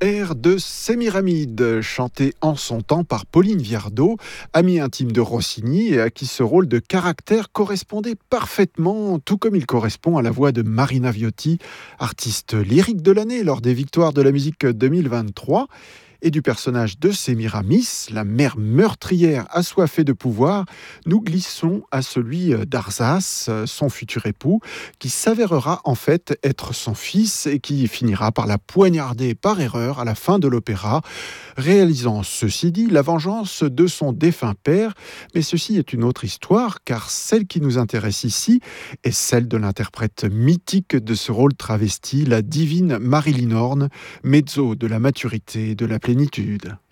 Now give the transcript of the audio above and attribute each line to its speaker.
Speaker 1: Air de Sémiramide, chanté en son temps par Pauline Viardot, amie intime de Rossini et à qui ce rôle de caractère correspondait parfaitement, tout comme il correspond à la voix de Marina Viotti, artiste lyrique de l'année lors des Victoires de la musique 2023, et du personnage de Sémiramis, la mère meurtrière assoiffée de pouvoir. Nous glissons à celui d'Arzas, son futur époux, qui s'avérera en fait être son fils et qui finira par la poignarder par erreur à la fin de l'opéra, réalisant, ceci dit, la vengeance de son défunt père. Mais ceci est une autre histoire, car celle qui nous intéresse ici est celle de l'interprète mythique de ce rôle travesti, la divine Marilyn Horne, mezzo de la maturité et de la plénitude.